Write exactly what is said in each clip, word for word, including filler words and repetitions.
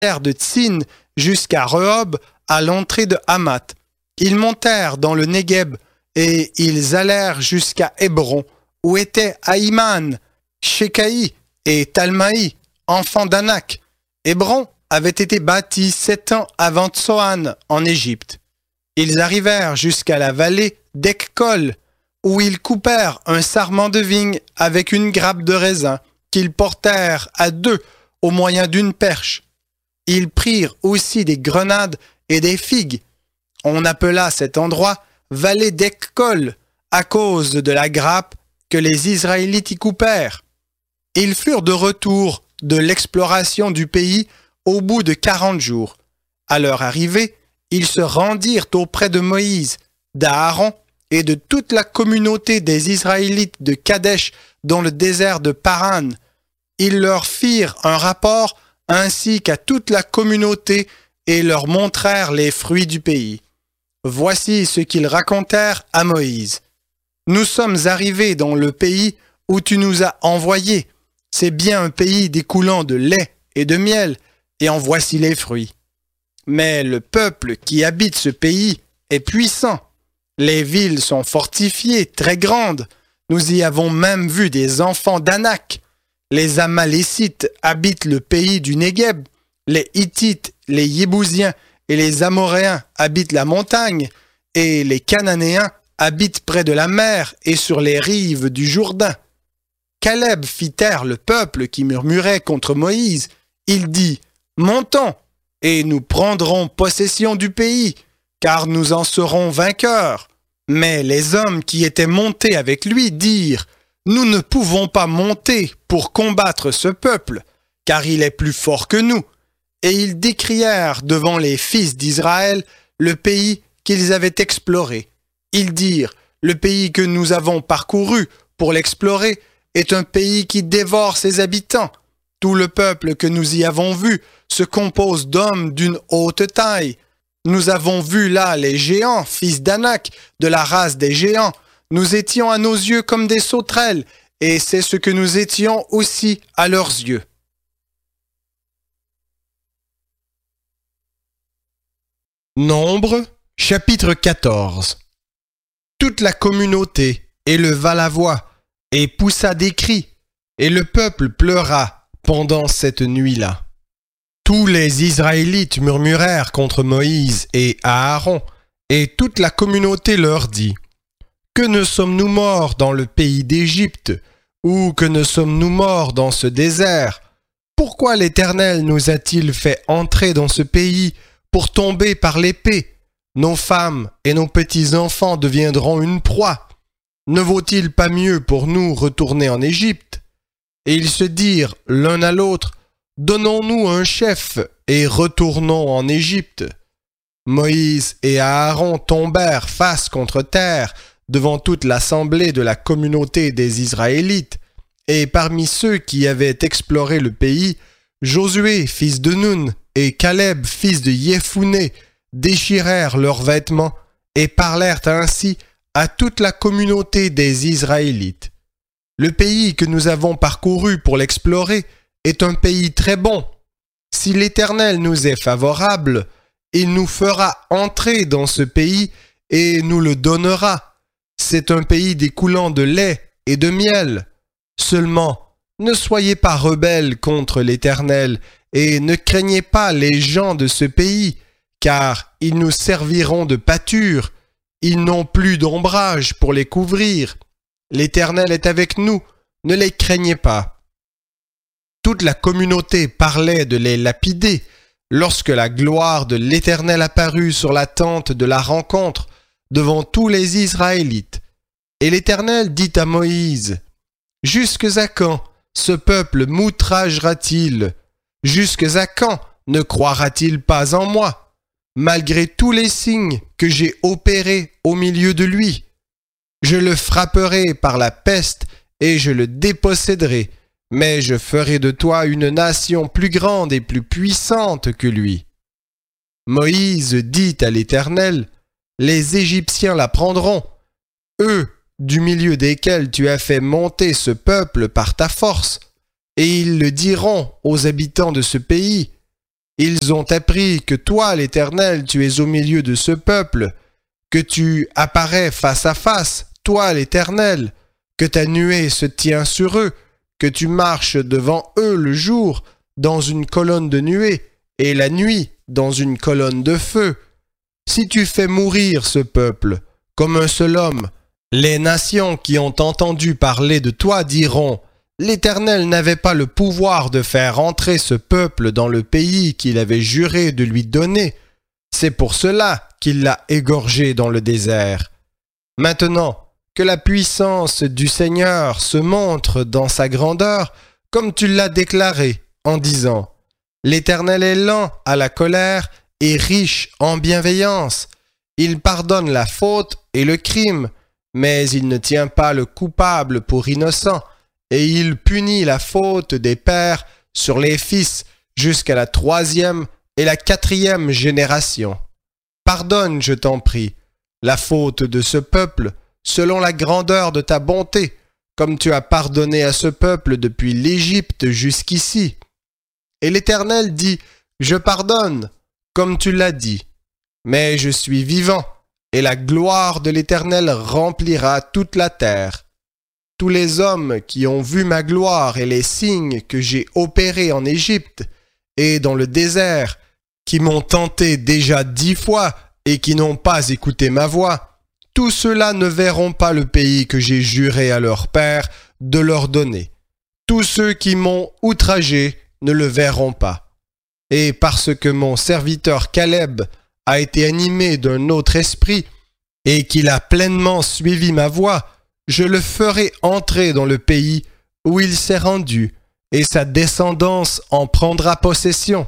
de Tsin jusqu'à Rehob, à l'entrée de Hamath. Ils montèrent dans le Négueb et ils allèrent jusqu'à Hébron, où étaient Ahiman, Shekaï et Talmaï, enfants d'Anak. Hébron avait été bâti sept ans avant Tsoan en Égypte. Ils arrivèrent jusqu'à la vallée d'Ekcol, où ils coupèrent un sarment de vigne avec une grappe de raisin qu'ils portèrent à deux au moyen d'une perche. Ils prirent aussi des grenades et des figues. On appela cet endroit vallée d'Ekcol à cause de la grappe que les Israélites y coupèrent. Ils furent de retour de l'exploration du pays au bout de quarante jours. À leur arrivée, ils se rendirent auprès de Moïse, d'Aaron et de toute la communauté des Israélites de Kadesh dans le désert de Paran. Ils leur firent un rapport ainsi qu'à toute la communauté et leur montrèrent les fruits du pays. Voici ce qu'ils racontèrent à Moïse. « Nous sommes arrivés dans le pays où tu nous as envoyés. C'est bien un pays découlant de lait et de miel, et en voici les fruits. Mais le peuple qui habite ce pays est puissant. Les villes sont fortifiées, très grandes. Nous y avons même vu des enfants d'Anak. Les Amalécites habitent le pays du Négueb. Les Hittites, les Yébousiens et les Amoréens habitent la montagne. Et les Cananéens habitent près de la mer et sur les rives du Jourdain. Caleb fit taire le peuple qui murmurait contre Moïse. Il dit « Montons, et nous prendrons possession du pays, car nous en serons vainqueurs. » Mais les hommes qui étaient montés avec lui dirent « Nous ne pouvons pas monter pour combattre ce peuple, car il est plus fort que nous. » Et ils décrièrent devant les fils d'Israël le pays qu'ils avaient exploré. Ils dirent « Le pays que nous avons parcouru pour l'explorer est un pays qui dévore ses habitants. Tout le peuple que nous y avons vu se compose d'hommes d'une haute taille. Nous avons vu là les géants, fils d'Anak, de la race des géants. Nous étions à nos yeux comme des sauterelles, et c'est ce que nous étions aussi à leurs yeux. » Nombre, chapitre quatorze. Toute la communauté éleva la voix et poussa des cris, et le peuple pleura pendant cette nuit-là. Tous les Israélites murmurèrent contre Moïse et Aaron, et toute la communauté leur dit « Que ne sommes-nous morts dans le pays d'Égypte, ou que ne sommes-nous morts dans ce désert? Pourquoi l'Éternel nous a-t-il fait entrer dans ce pays pour tomber par l'épée? Nos femmes et nos petits-enfants deviendront une proie. Ne vaut-il pas mieux pour nous retourner en Égypte? » Et ils se dirent l'un à l'autre « Donnons-nous un chef et retournons en Égypte. » Moïse et Aaron tombèrent face contre terre devant toute l'assemblée de la communauté des Israélites, et parmi ceux qui avaient exploré le pays, Josué, fils de Nun, et Caleb, fils de Yéphouné, déchirèrent leurs vêtements et parlèrent ainsi à toute la communauté des Israélites. Le pays que nous avons parcouru pour l'explorer est un pays très bon. Si l'Éternel nous est favorable, il nous fera entrer dans ce pays et nous le donnera. C'est un pays découlant de lait et de miel. Seulement, ne soyez pas rebelles contre l'Éternel et ne craignez pas les gens de ce pays, car ils nous serviront de pâture. Ils n'ont plus d'ombrage pour les couvrir. L'Éternel est avec nous, ne les craignez pas. Toute la communauté parlait de les lapider lorsque la gloire de l'Éternel apparut sur la tente de la rencontre devant tous les Israélites. Et l'Éternel dit à Moïse, « Jusques à quand ce peuple m'outragera-t-il? Jusques à quand ne croira-t-il pas en moi, malgré tous les signes que j'ai opérés au milieu de lui? Je le frapperai par la peste et je le déposséderai, mais je ferai de toi une nation plus grande et plus puissante que lui. » Moïse dit à l'Éternel, « Les Égyptiens la prendront, eux, du milieu desquels tu as fait monter ce peuple par ta force, et ils le diront aux habitants de ce pays, Ils ont appris que toi, l'Éternel, tu es au milieu de ce peuple, que tu apparais face à face, toi, l'Éternel, que ta nuée se tient sur eux, que tu marches devant eux le jour dans une colonne de nuée, et la nuit dans une colonne de feu. Si tu fais mourir ce peuple comme un seul homme, les nations qui ont entendu parler de toi diront « L'Éternel n'avait pas le pouvoir de faire entrer ce peuple dans le pays qu'il avait juré de lui donner. C'est pour cela qu'il l'a égorgé dans le désert. » Maintenant, que la puissance du Seigneur se montre dans sa grandeur, comme tu l'as déclaré, en disant « L'Éternel est lent à la colère et riche en bienveillance. Il pardonne la faute et le crime, mais il ne tient pas le coupable pour innocent, et il punit la faute des pères sur les fils jusqu'à la troisième et la quatrième génération. Pardonne, je t'en prie, la faute de ce peuple, selon la grandeur de ta bonté, comme tu as pardonné à ce peuple depuis l'Égypte jusqu'ici. » Et l'Éternel dit, « Je pardonne, comme tu l'as dit, mais je suis vivant, et la gloire de l'Éternel remplira toute la terre. Tous les hommes qui ont vu ma gloire et les signes que j'ai opérés en Égypte et dans le désert, qui m'ont tenté déjà dix fois et qui n'ont pas écouté ma voix, tous ceux-là ne verront pas le pays que j'ai juré à leur père de leur donner. Tous ceux qui m'ont outragé ne le verront pas. Et parce que mon serviteur Caleb a été animé d'un autre esprit et qu'il a pleinement suivi ma voie, je le ferai entrer dans le pays où il s'est rendu, et sa descendance en prendra possession.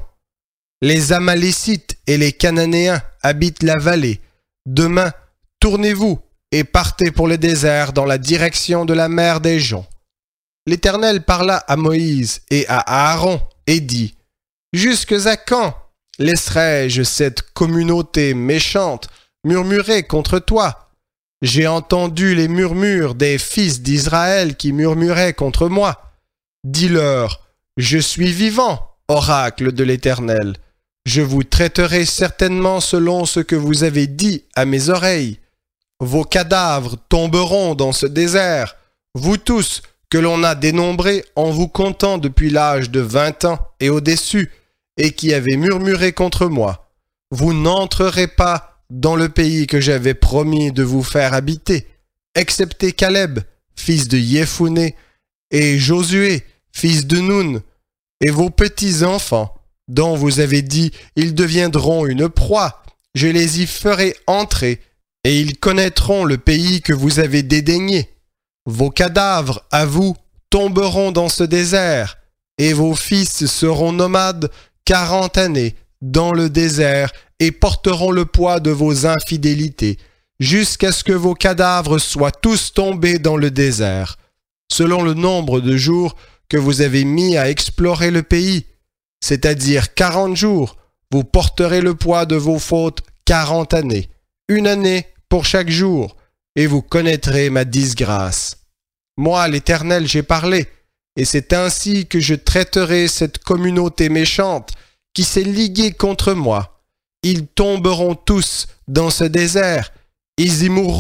Les Amalécites et les Cananéens habitent la vallée. Demain, tournez-vous et partez pour le désert dans la direction de la mer des Joncs. » L'Éternel parla à Moïse et à Aaron et dit, « Jusque à quand laisserai-je cette communauté méchante murmurer contre toi? J'ai entendu les murmures des fils d'Israël qui murmuraient contre moi. Dis-leur, je suis vivant, oracle de l'Éternel. Je vous traiterai certainement selon ce que vous avez dit à mes oreilles. Vos cadavres tomberont dans ce désert, vous tous que l'on a dénombrés en vous comptant depuis l'âge de vingt ans et au-dessus, et qui avez murmuré contre moi. Vous n'entrerez pas dans le pays que j'avais promis de vous faire habiter, excepté Caleb, fils de Yéphuné, et Josué, fils de Nun, et vos petits-enfants, dont vous avez dit, ils deviendront une proie, je les y ferai entrer, et ils connaîtront le pays que vous avez dédaigné. Vos cadavres, à vous, tomberont dans ce désert, et vos fils seront nomades quarante années dans le désert, et porteront le poids de vos infidélités, jusqu'à ce que vos cadavres soient tous tombés dans le désert, selon le nombre de jours que vous avez mis à explorer le pays, c'est-à-dire quarante jours, vous porterez le poids de vos fautes quarante années, une année pour chaque jour, et vous connaîtrez ma disgrâce. Moi, l'Éternel, j'ai parlé, et c'est ainsi que je traiterai cette communauté méchante qui s'est liguée contre moi. Ils tomberont tous dans ce désert, ils y mourront. »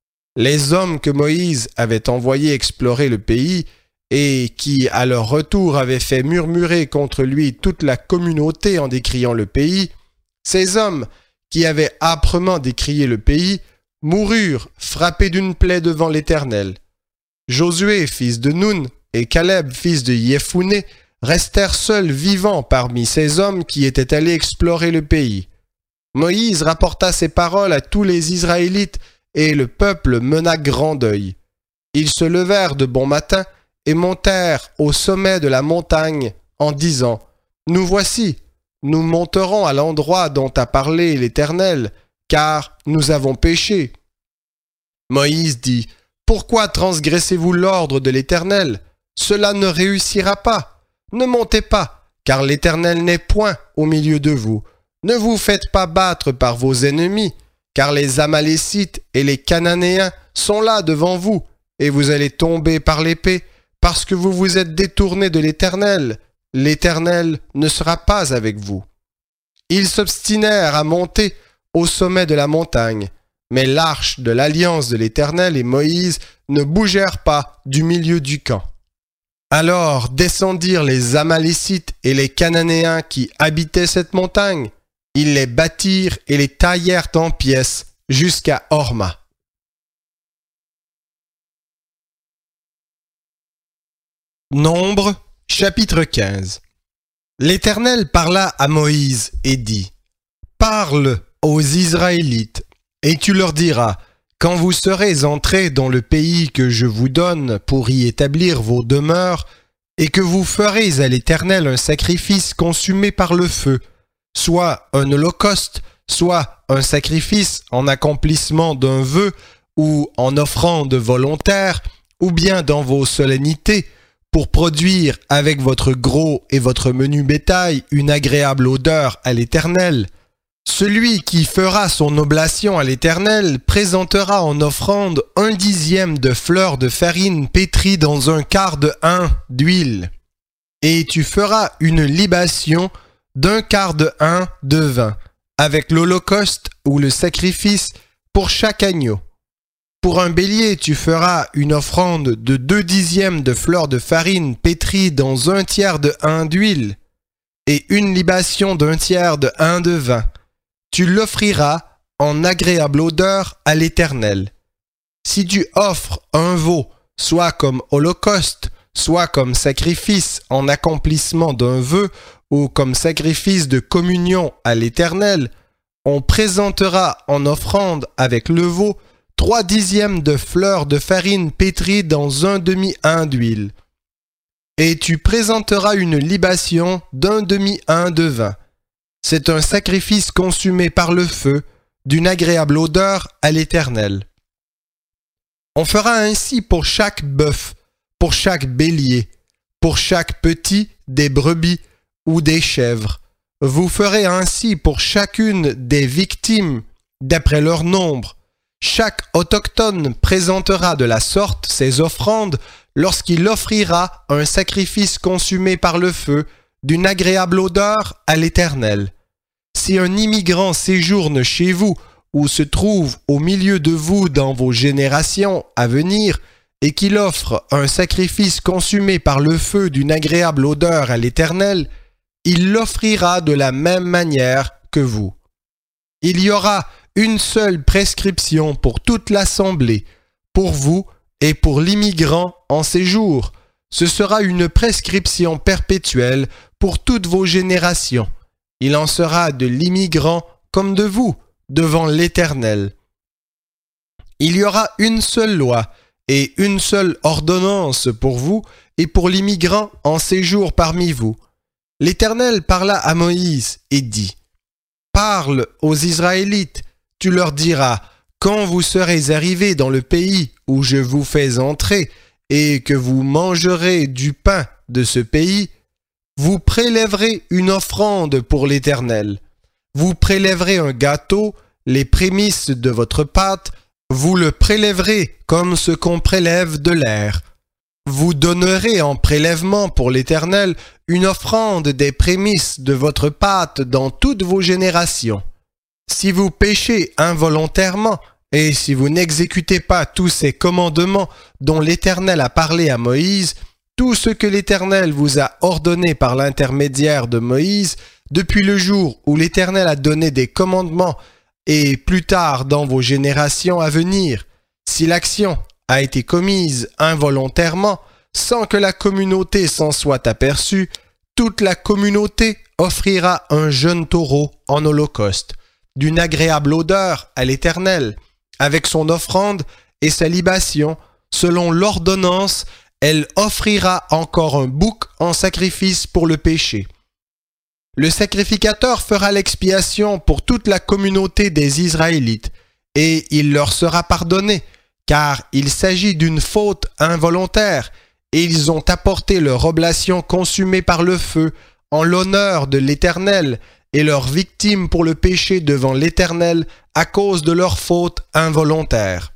Les hommes que Moïse avait envoyés explorer le pays et qui, à leur retour, avaient fait murmurer contre lui toute la communauté en décriant le pays, ces hommes qui avaient âprement décrié le pays, moururent frappés d'une plaie devant l'Éternel. Josué, fils de Nun, et Caleb, fils de Yéphuné, restèrent seuls vivants parmi ces hommes qui étaient allés explorer le pays. Moïse rapporta ces paroles à tous les Israélites, et le peuple mena grand deuil. Ils se levèrent de bon matin et montèrent au sommet de la montagne en disant « Nous voici, nous monterons à l'endroit dont a parlé l'Éternel, car nous avons péché. » Moïse dit « Pourquoi transgressez-vous l'ordre de l'Éternel? Cela ne réussira pas. Ne montez pas, car l'Éternel n'est point au milieu de vous. Ne vous faites pas battre par vos ennemis, car les Amalécites et les Cananéens sont là devant vous, et vous allez tomber par l'épée, parce que vous vous êtes détournés de l'Éternel. L'Éternel ne sera pas avec vous. » Ils s'obstinèrent à monter au sommet de la montagne, mais l'arche de l'alliance de l'Éternel et Moïse ne bougèrent pas du milieu du camp. Alors descendirent les Amalécites et les Cananéens qui habitaient cette montagne. Ils les bâtirent et les taillèrent en pièces jusqu'à Horma. Nombre, chapitre quinze. L'Éternel parla à Moïse et dit : « Parle aux Israélites, et tu leur diras : quand vous serez entrés dans le pays que je vous donne pour y établir vos demeures, et que vous ferez à l'Éternel un sacrifice consumé par le feu, soit un holocauste, soit un sacrifice en accomplissement d'un vœu, ou en offrande volontaire, ou bien dans vos solennités, pour produire avec votre gros et votre menu bétail une agréable odeur à l'Éternel. Celui qui fera son oblation à l'Éternel présentera en offrande un dixième de fleur de farine pétrie dans un quart de hin d'huile. Et tu feras une libation d'un quart de hin de vin, avec l'holocauste ou le sacrifice pour chaque agneau. Pour un bélier, tu feras une offrande de deux dixièmes de fleur de farine pétrie dans un tiers de hin d'huile, et une libation d'un tiers de hin de vin. Tu l'offriras en agréable odeur à l'Éternel. Si tu offres un veau, soit comme holocauste, soit comme sacrifice en accomplissement d'un vœu, ou comme sacrifice de communion à l'Éternel, on présentera en offrande avec le veau trois dixièmes de fleur de farine pétrie dans un demi-hin d'huile. Et tu présenteras une libation d'un demi-hin de vin. C'est un sacrifice consumé par le feu, d'une agréable odeur à l'Éternel. On fera ainsi pour chaque bœuf, pour chaque bélier, pour chaque petit des brebis ou des chèvres. Vous ferez ainsi pour chacune des victimes, d'après leur nombre. Chaque autochtone présentera de la sorte ses offrandes lorsqu'il offrira un sacrifice consumé par le feu, d'une agréable odeur à l'Éternel. Si un immigrant séjourne chez vous ou se trouve au milieu de vous dans vos générations à venir et qu'il offre un sacrifice consumé par le feu d'une agréable odeur à l'Éternel, il l'offrira de la même manière que vous. Il y aura une seule prescription pour toute l'assemblée, pour vous et pour l'immigrant en séjour. Ce sera une prescription perpétuelle pour toutes vos générations. Il en sera de l'immigrant comme de vous, devant l'Éternel. Il y aura une seule loi et une seule ordonnance pour vous et pour l'immigrant en séjour parmi vous. L'Éternel parla à Moïse et dit : « Parle aux Israélites, tu leur diras, quand vous serez arrivés dans le pays où je vous fais entrer, et que vous mangerez du pain de ce pays, vous prélèverez une offrande pour l'Éternel. Vous prélèverez un gâteau, les prémices de votre pâte, vous le prélèverez comme ce qu'on prélève de l'air. Vous donnerez en prélèvement pour l'Éternel une offrande des prémices de votre pâte dans toutes vos générations. Si vous péchez involontairement, et si vous n'exécutez pas tous ces commandements dont l'Éternel a parlé à Moïse, tout ce que l'Éternel vous a ordonné par l'intermédiaire de Moïse, depuis le jour où l'Éternel a donné des commandements, et plus tard dans vos générations à venir, si l'action a été commise involontairement, sans que la communauté s'en soit aperçue, toute la communauté offrira un jeune taureau en holocauste, d'une agréable odeur à l'Éternel, avec son offrande et sa libation, selon l'ordonnance, elle offrira encore un bouc en sacrifice pour le péché. Le sacrificateur fera l'expiation pour toute la communauté des Israélites, et il leur sera pardonné, car il s'agit d'une faute involontaire, et ils ont apporté leur oblation consumée par le feu en l'honneur de l'Éternel, et leur victime pour le péché devant l'Éternel à cause de leur faute involontaire.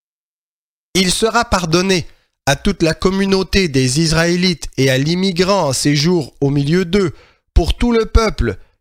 Il sera pardonné à toute la communauté des Israélites et à l'immigrant en séjour au milieu d'eux, pour tout le peuple,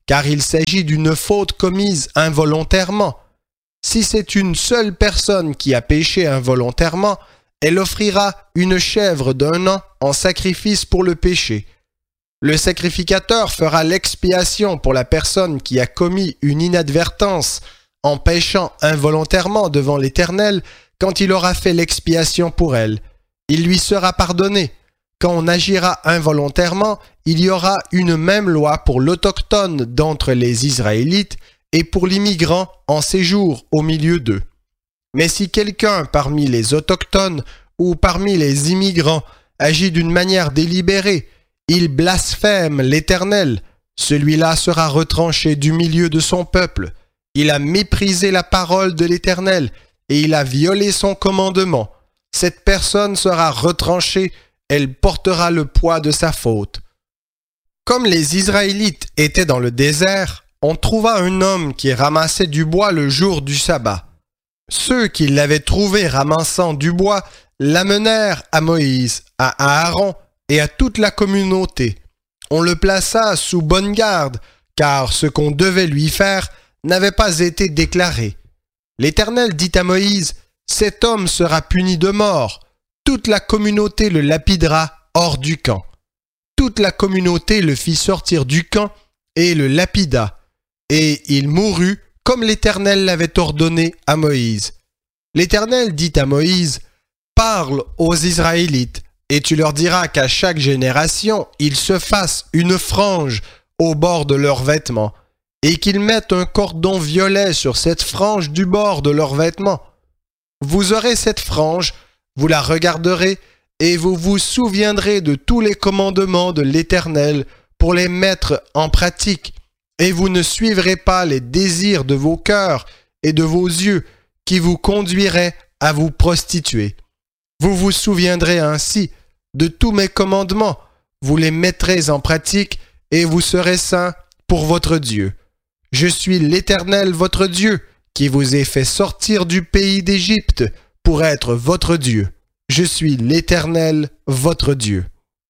car il s'agit d'une faute commise involontairement. Si c'est une seule personne qui a péché involontairement, elle offrira une chèvre d'un an en sacrifice pour le péché. Le sacrificateur fera l'expiation pour la personne qui a commis une inadvertance en péchant involontairement devant l'Éternel quand il aura fait l'expiation pour elle. Il lui sera pardonné. Quand on agira involontairement, il y aura une même loi pour l'autochtone d'entre les Israélites et pour l'immigrant en séjour au milieu d'eux. Mais si quelqu'un parmi les autochtones ou parmi les immigrants agit d'une manière délibérée, il blasphème l'Éternel, celui-là sera retranché du milieu de son peuple. Il a méprisé la parole de l'Éternel et il a violé son commandement. Cette personne sera retranchée, elle portera le poids de sa faute. Comme les Israélites étaient dans le désert, on trouva un homme qui ramassait du bois le jour du sabbat. Ceux qui l'avaient trouvé ramassant du bois l'amenèrent à Moïse, à Aaron et à toute la communauté. On le plaça sous bonne garde, car ce qu'on devait lui faire n'avait pas été déclaré. L'Éternel dit à Moïse, « Cet homme sera puni de mort. Toute la communauté le lapidera hors du camp. » Toute la communauté le fit sortir du camp et le lapida. Et il mourut comme l'Éternel l'avait ordonné à Moïse. L'Éternel dit à Moïse, « Parle aux Israélites, et tu leur diras qu'à chaque génération, ils se fassent une frange au bord de leurs vêtements, et qu'ils mettent un cordon violet sur cette frange du bord de leurs vêtements. Vous aurez cette frange, vous la regarderez, et vous vous souviendrez de tous les commandements de l'Éternel pour les mettre en pratique, et vous ne suivrez pas les désirs de vos cœurs et de vos yeux qui vous conduiraient à vous prostituer. Vous vous souviendrez ainsi de tous mes commandements, vous les mettrez en pratique, et vous serez saints pour votre Dieu. Je suis l'Éternel votre Dieu, qui vous ai fait sortir du pays d'Égypte pour être votre Dieu. Je suis l'Éternel votre Dieu.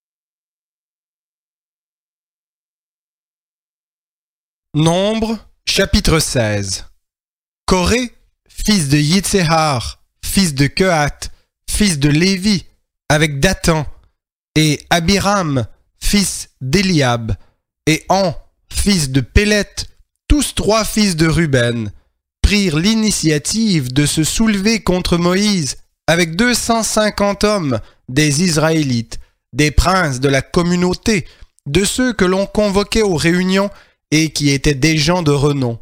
Nombre, chapitre seize. Coré, fils de Yitzéhar, fils de Kehat, fils de Lévi, avec Dathan, et Abiram, fils d'Éliab, et An, fils de Pélet, tous trois fils de Ruben, prirent l'initiative de se soulever contre Moïse avec deux cent cinquante hommes des Israélites, des princes de la communauté, de ceux que l'on convoquait aux réunions et qui étaient des gens de renom.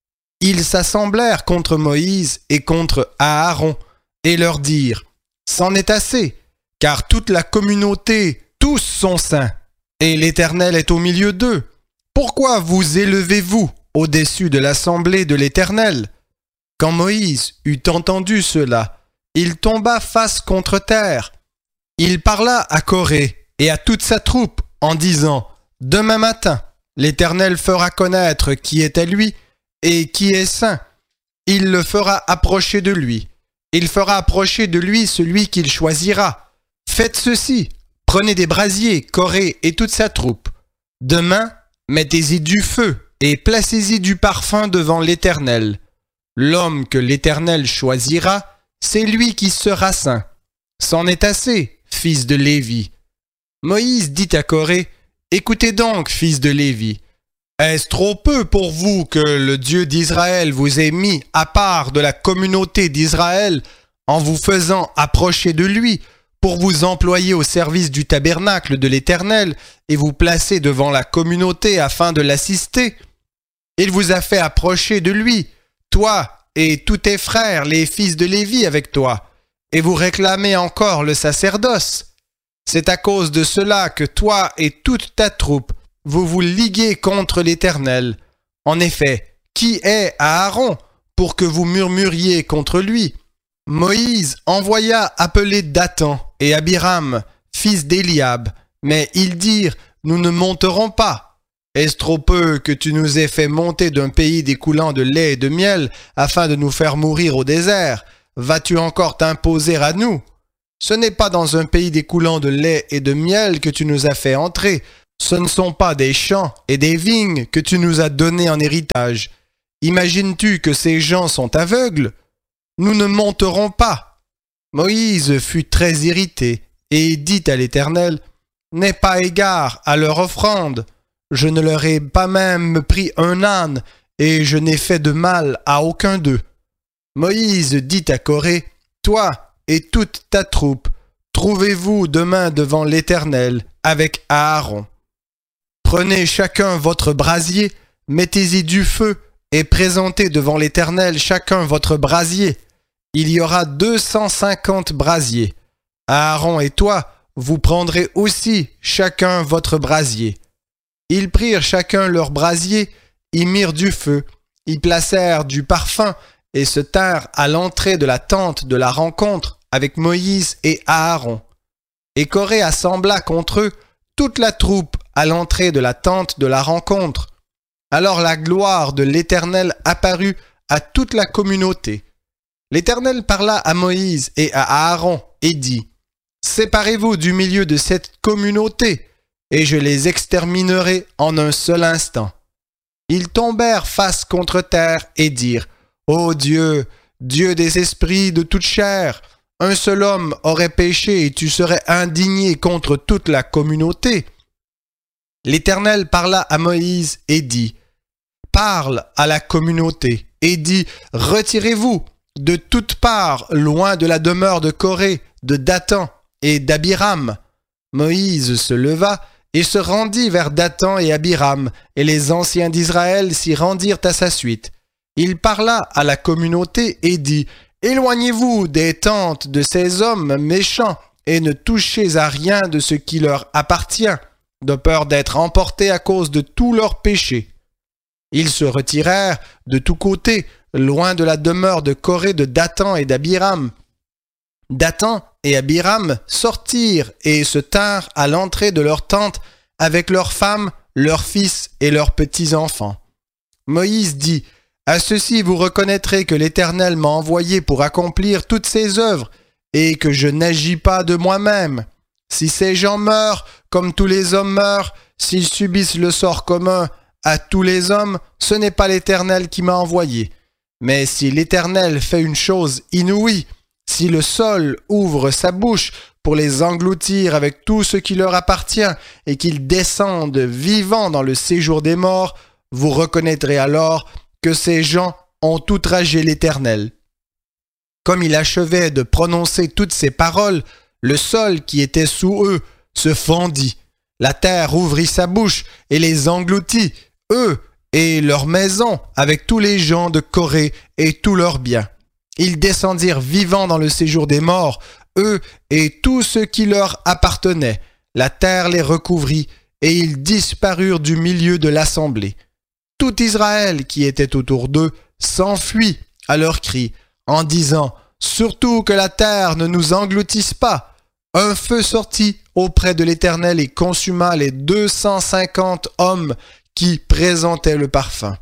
Ils s'assemblèrent contre Moïse et contre Aaron et leur dirent « C'en est assez, car toute la communauté, tous sont saints, et l'Éternel est au milieu d'eux. Pourquoi vous élevez-vous au-dessus de l'assemblée de l'Éternel ?» Quand Moïse eut entendu cela, il tomba face contre terre. Il parla à Coré et à toute sa troupe en disant « Demain matin, l'Éternel fera connaître qui est à lui et qui est saint. Il le fera approcher de lui. Il fera approcher de lui celui qu'il choisira. Faites ceci, prenez des brasiers, Coré et toute sa troupe. Demain, mettez-y du feu et placez-y du parfum devant l'Éternel. L'homme que l'Éternel choisira, c'est lui qui sera saint. C'en est assez, fils de Lévi. » Moïse dit à Coré, « Écoutez donc, fils de Lévi. Est-ce trop peu pour vous que le Dieu d'Israël vous ait mis à part de la communauté d'Israël en vous faisant approcher de lui pour vous employer au service du tabernacle de l'Éternel et vous placer devant la communauté afin de l'assister? Il vous a fait approcher de lui, toi et tous tes frères, les fils de Lévi avec toi, et vous réclamez encore le sacerdoce. C'est à cause de cela que toi et toute ta troupe, vous vous liguez contre l'Éternel. En effet, qui est Aaron pour que vous murmuriez contre lui? Moïse envoya appeler Dathan et Abiram, fils d'Éliab, mais ils dirent, nous ne monterons pas. Est-ce trop peu que tu nous aies fait monter d'un pays découlant de lait et de miel afin de nous faire mourir au désert? Vas-tu encore t'imposer à nous? Ce n'est pas dans un pays découlant de lait et de miel que tu nous as fait entrer, Ce ne sont pas des champs et des vignes que tu nous as donnés en héritage. Imagines-tu que ces gens sont aveugles? Nous ne monterons pas. » Moïse fut très irrité et dit à l'Éternel, « N'aie pas égard à leur offrande. Je ne leur ai pas même pris un âne et je n'ai fait de mal à aucun d'eux. » Moïse dit à Coré, « Toi et toute ta troupe, trouvez-vous demain devant l'Éternel avec Aaron. Prenez chacun votre brasier, mettez-y du feu et présentez devant l'Éternel chacun votre brasier. Il y aura deux cent cinquante brasiers. Aaron et toi, vous prendrez aussi chacun votre brasier. » Ils prirent chacun leur brasier, y mirent du feu, y placèrent du parfum et se tinrent à l'entrée de la tente de la rencontre avec Moïse et Aaron. Et Coré assembla contre eux toute la troupe à l'entrée de la tente de la rencontre. Alors la gloire de l'Éternel apparut à toute la communauté. L'Éternel parla à Moïse et à Aaron et dit, « Séparez-vous du milieu de cette communauté, et je les exterminerai en un seul instant. » Ils tombèrent face contre terre et dirent, « Ô Dieu, Dieu des esprits de toute chair, un seul homme aurait péché et tu serais indigné contre toute la communauté. » L'Éternel parla à Moïse et dit, « Parle à la communauté et dis, retirez-vous de toutes parts loin de la demeure de Coré, de Dathan et d'Abiram. » Moïse se leva et se rendit vers Dathan et Abiram, et les anciens d'Israël s'y rendirent à sa suite. Il parla à la communauté et dit, « Éloignez-vous des tentes de ces hommes méchants et ne touchez à rien de ce qui leur appartient, de peur d'être emportés à cause de tous leurs péchés. » Ils se retirèrent de tous côtés, loin de la demeure de Coré, de Dathan et d'Abiram. Dathan et Abiram sortirent et se tinrent à l'entrée de leur tente avec leurs femmes, leurs fils et leurs petits-enfants. Moïse dit, « À ceci vous reconnaîtrez que l'Éternel m'a envoyé pour accomplir toutes ses œuvres et que je n'agis pas de moi-même. Si ces gens meurent comme tous les hommes meurent, s'ils subissent le sort commun à tous les hommes, ce n'est pas l'Éternel qui m'a envoyé. Mais si l'Éternel fait une chose inouïe, si le sol ouvre sa bouche pour les engloutir avec tout ce qui leur appartient et qu'ils descendent vivants dans le séjour des morts, vous reconnaîtrez alors que ces gens ont outragé l'Éternel. » Comme il achevait de prononcer toutes ces paroles, le sol qui était sous eux se fendit. La terre ouvrit sa bouche et les engloutit, eux et leurs maisons, avec tous les gens de Coré et tous leurs biens. Ils descendirent vivants dans le séjour des morts, eux et tout ce qui leur appartenait. La terre les recouvrit et ils disparurent du milieu de l'assemblée. Tout Israël qui était autour d'eux s'enfuit à leurs cris, en disant « Surtout que la terre ne nous engloutisse pas !» Un feu sortit auprès de l'Éternel et consuma les deux cent cinquante hommes qui présentaient le parfum.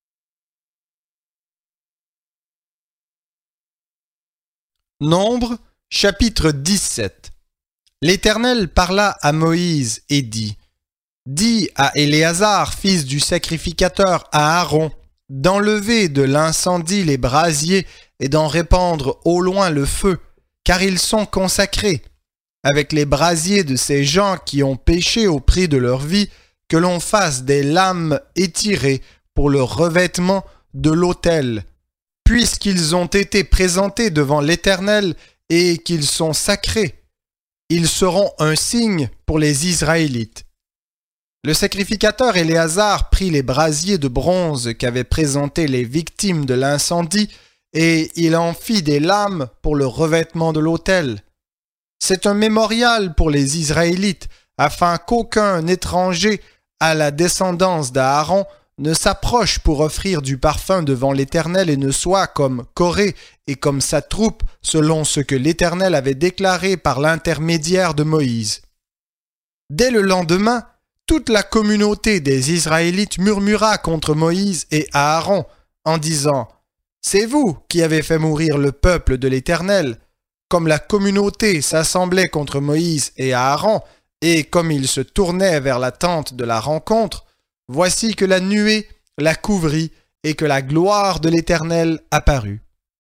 Nombre, chapitre dix-sept. L'Éternel parla à Moïse et dit, « Dis à Éléazar, fils du sacrificateur, à Aaron, d'enlever de l'incendie les brasiers et d'en répandre au loin le feu, car ils sont consacrés, avec les brasiers de ces gens qui ont péché au prix de leur vie, que l'on fasse des lames étirées pour le revêtement de l'autel, puisqu'ils ont été présentés devant l'Éternel et qu'ils sont sacrés. Ils seront un signe pour les Israélites. » Le sacrificateur Éléazar prit les brasiers de bronze qu'avaient présentés les victimes de l'incendie et il en fit des lames pour le revêtement de l'autel. C'est un mémorial pour les Israélites, afin qu'aucun étranger à la descendance d'Aaron ne s'approche pour offrir du parfum devant l'Éternel et ne soit comme Coré et comme sa troupe, selon ce que l'Éternel avait déclaré par l'intermédiaire de Moïse. Dès le lendemain, toute la communauté des Israélites murmura contre Moïse et Aaron, en disant « C'est vous qui avez fait mourir le peuple de l'Éternel. » Comme la communauté s'assemblait contre Moïse et Aaron, Et comme il se tournait vers la tente de la rencontre, voici que la nuée la couvrit et que la gloire de l'Éternel apparut.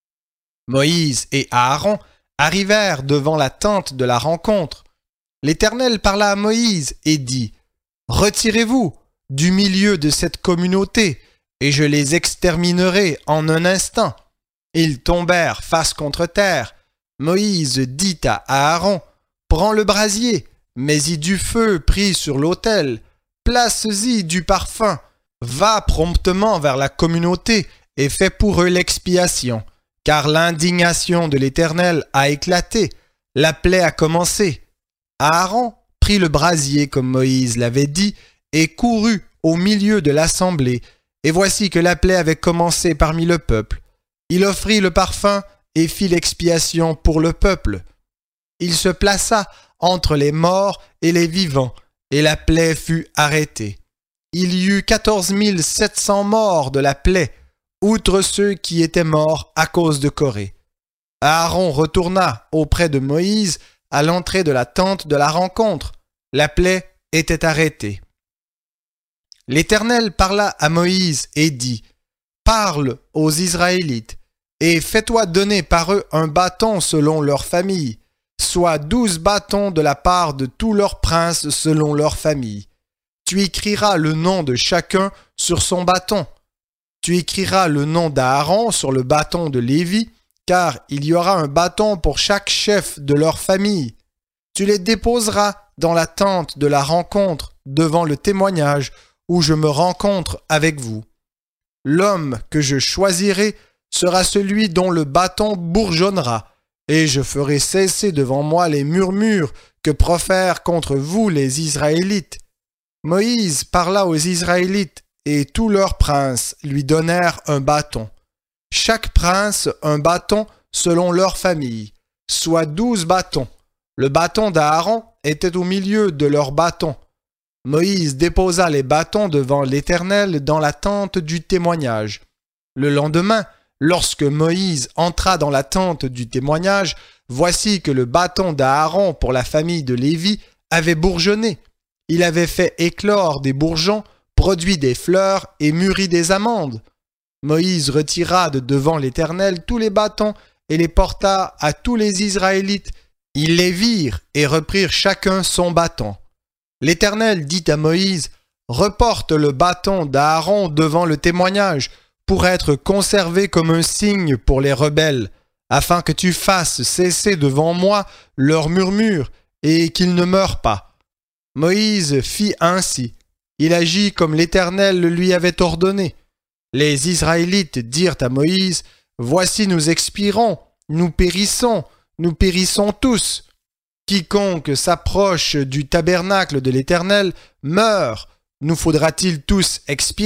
Moïse et Aaron arrivèrent devant la tente de la rencontre. L'Éternel parla à Moïse et dit, « Retirez-vous du milieu de cette communauté, et je les exterminerai en un instant. » Ils tombèrent face contre terre. Moïse dit à Aaron, « Prends le brasier, mets-y du feu pris sur l'autel, place-y du parfum, va promptement vers la communauté et fais pour eux l'expiation, car l'indignation de l'Éternel a éclaté, la plaie a commencé. » Aaron prit le brasier comme Moïse l'avait dit et courut au milieu de l'assemblée, et voici que la plaie avait commencé parmi le peuple. Il offrit le parfum et fit l'expiation pour le peuple. Il se plaça entre les morts et les vivants, et la plaie fut arrêtée. Il y eut quatorze mille sept cents morts de la plaie, outre ceux qui étaient morts à cause de Corée. Aaron retourna auprès de Moïse à l'entrée de la tente de la rencontre. La plaie était arrêtée. L'Éternel parla à Moïse et dit, « Parle aux Israélites, et fais-toi donner par eux un bâton selon leur famille, soit douze bâtons de la part de tous leurs princes selon leur famille. Tu écriras le nom de chacun sur son bâton. Tu écriras le nom d'Aaron sur le bâton de Lévi, car il y aura un bâton pour chaque chef de leur famille. Tu les déposeras dans la tente de la rencontre devant le témoignage où je me rencontre avec vous. L'homme que je choisirai sera celui dont le bâton bourgeonnera, et je ferai cesser devant moi les murmures que profèrent contre vous les Israélites. » Moïse parla aux Israélites, et tous leurs princes lui donnèrent un bâton. Chaque prince un bâton selon leur famille, soit douze bâtons. Le bâton d'Aaron était au milieu de leurs bâtons. Moïse déposa les bâtons devant l'Éternel dans la tente du témoignage. Le lendemain, lorsque Moïse entra dans la tente du témoignage, voici que le bâton d'Aaron pour la famille de Lévi avait bourgeonné. Il avait fait éclore des bourgeons, produit des fleurs et mûri des amandes. Moïse retira de devant l'Éternel tous les bâtons et les porta à tous les Israélites. Ils les virent et reprirent chacun son bâton. L'Éternel dit à Moïse, « Reporte le bâton d'Aaron devant le témoignage, pour être conservé comme un signe pour les rebelles, afin que tu fasses cesser devant moi leurs murmures, et qu'ils ne meurent pas. » Moïse fit ainsi. Il agit comme l'Éternel le lui avait ordonné. Les Israélites dirent à Moïse, « Voici nous expirons, nous périssons, nous périssons tous. Quiconque s'approche du tabernacle de l'Éternel meurt. Nous faudra-t-il tous expirer ?»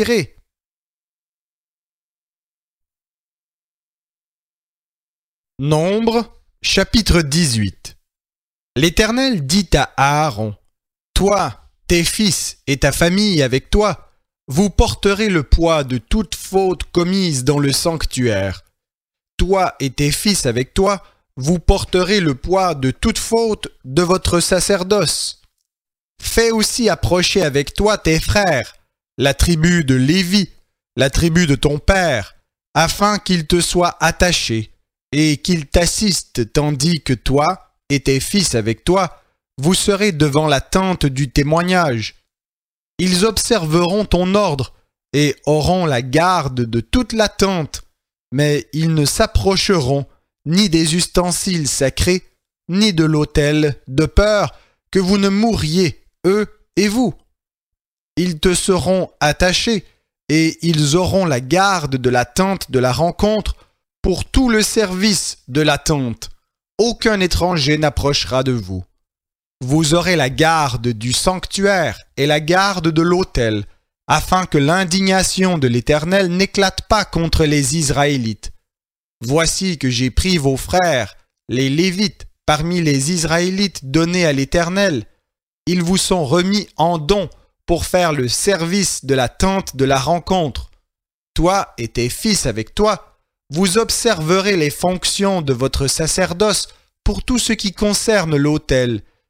Nombre, chapitre dix-huit. L'Éternel dit à Aaron, « Toi, tes fils et ta famille avec toi, vous porterez le poids de toute faute commise dans le sanctuaire. Toi et tes fils avec toi, vous porterez le poids de toute faute de votre sacerdoce. Fais aussi approcher avec toi tes frères, la tribu de Lévi, la tribu de ton père, afin qu'ils te soient attachés, et qu'ils t'assistent tandis que toi et tes fils avec toi, vous serez devant la tente du témoignage. Ils observeront ton ordre et auront la garde de toute la tente, mais ils ne s'approcheront ni des ustensiles sacrés, ni de l'autel, de peur que vous ne mouriez, eux et vous. Ils te seront attachés, et ils auront la garde de la tente de la rencontre pour tout le service de la tente. Aucun étranger n'approchera de vous. Vous aurez la garde du sanctuaire et la garde de l'autel, afin que l'indignation de l'Éternel n'éclate pas contre les Israélites. Voici que j'ai pris vos frères, les Lévites, parmi les Israélites donnés à l'Éternel. Ils vous sont remis en don pour faire le service de la tente de la rencontre. Toi et tes fils avec toi, vous observerez les fonctions de votre sacerdoce pour tout ce qui concerne l'autel,